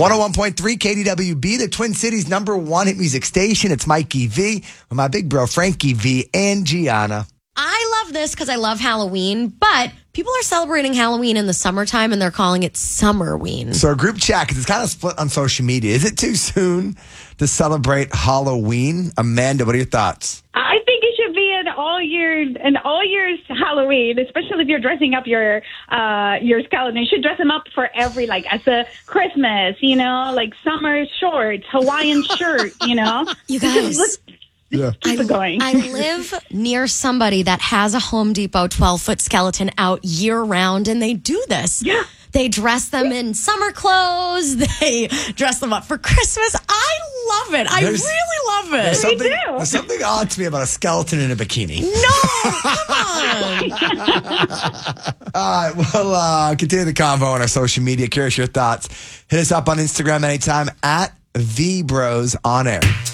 101.3 KDWB, the Twin Cities #1 hit music station. It's Mikey V with my big bro Frankie V and Gianna. I love this because I love Halloween, but people are celebrating Halloween in the summertime and they're calling it Summerween. So a group chat, because it's kind of split on social media. Is it too soon to celebrate Halloween? Amanda, what are your thoughts? I think it should be an all year's Halloween, especially if you're dressing up your skeleton. You should dress them up for as a Christmas, like summer shorts, Hawaiian shirt, You guys. Yeah. Keep it going. I live near somebody that has a Home Depot 12-foot skeleton out year-round, and they do this. Yeah. They dress them in summer clothes. They dress them up for Christmas. I love it. I really love it. There's something odd to me about a skeleton in a bikini. No, come on. All right, we'll continue the convo on our social media. Curious your thoughts. Hit us up on Instagram anytime at VBrosOnAir.